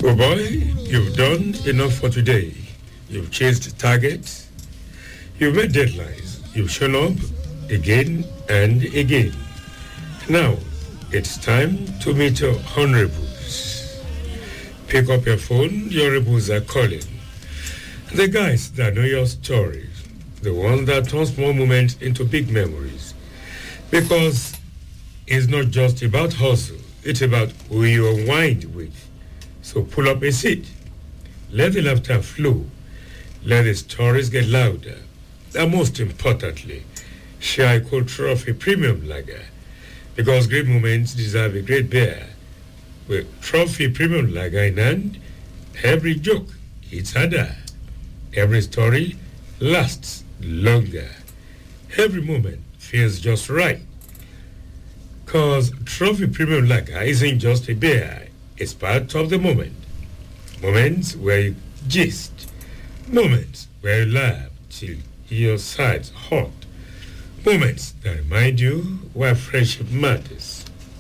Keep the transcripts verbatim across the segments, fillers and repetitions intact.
Oh boy, you've done enough for today. You've chased targets. You've met deadlines. You've shown up again and again. Now, it's time to meet your honorables. Pick up your phone, your honorables are calling. The guys that know your stories. The one that turns small moments into big memories. Because it's not just about hustle. It's about who you unwind with. So pull up a seat. Let the laughter flow. Let the stories get louder. And most importantly, share a cold trophy premium lager. Because great moments deserve a great beer. With trophy premium lager in hand, every joke hits harder. Every story lasts longer. Every moment feels just right. Because trophy premium lager isn't just a beer. It's part of the moment. Moments where you gist. Moments where you laugh till your sides hot. Moments that remind you why friendship matters.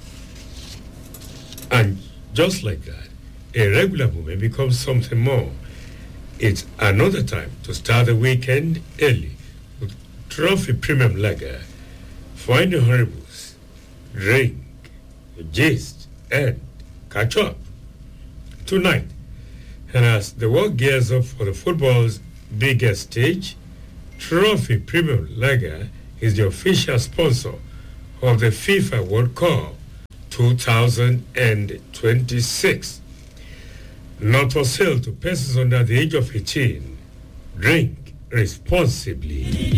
And just like that, a regular moment becomes something more. It's another time to start the weekend early with Trophy Premium Lager. Find your honorables, drink, gist, and catch up. Tonight, and as the world gears up for the football's biggest stage, Trophy Premium Lager is the official sponsor of the FIFA World Cup twenty twenty-six. Not for sale to persons under the age of eighteen. Drink responsibly.